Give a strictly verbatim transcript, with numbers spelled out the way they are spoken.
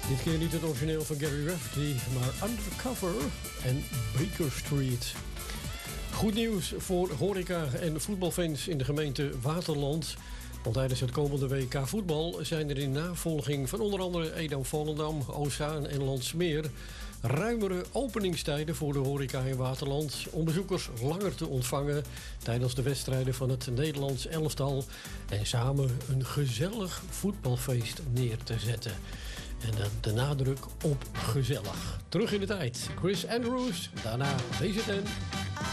Dit keer niet het origineel van Gary Rafferty, maar Undercover en Baker Street. Goed nieuws voor horeca en voetbalfans in de gemeente Waterland. Want tijdens het komende W K voetbal zijn er in navolging van onder andere Edam-Volendam, Oostzaan en Landsmeer ruimere openingstijden voor de horeca in Waterland om bezoekers langer te ontvangen tijdens de wedstrijden van het Nederlands elftal en samen een gezellig voetbalfeest neer te zetten. En de, de nadruk op gezellig. Terug in de tijd. Chris Andrews, daarna W Z N.